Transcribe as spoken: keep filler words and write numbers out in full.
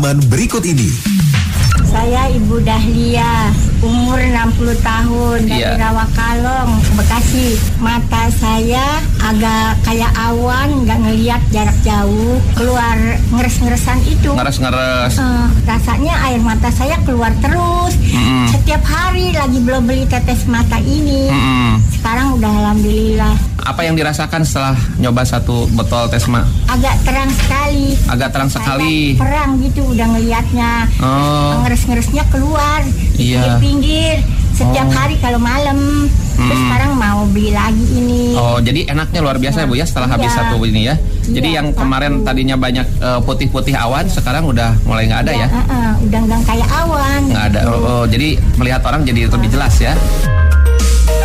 Berikut ini. Saya Ibu Dahlia, umur enam puluh tahun, dari Iya. Rawakalong, Bekasi. Mata saya agak kayak awan, nggak ngelihat jarak jauh, keluar ngeres-ngeresan itu. Ngeres-ngeres. Eh, rasanya air mata saya keluar terus. Mm-mm. Setiap hari lagi belum beli tetes mata ini. Mm-mm. Sekarang udah alhamdulillah. Apa yang dirasakan setelah nyoba satu botol Tesma? Agak terang sekali. Agak terang sekali. Kayak perang gitu udah ngelihatnya. Oh. Ngeres-ngeresnya keluar. Iya. Pinggir-pinggir. Setiap Oh. hari kalau malam. Terus Mm. sekarang mau beli lagi ini. Oh, jadi enaknya luar biasa ya Bu ya setelah Iya. habis satu ini ya. Jadi Iya, yang satu. kemarin tadinya banyak eh, putih-putih awan, sekarang udah mulai nggak ada ya? uh-uh, udah nggak kayak awan. Nggak ada. gitu. Oh, oh, jadi melihat orang jadi lebih jelas ya.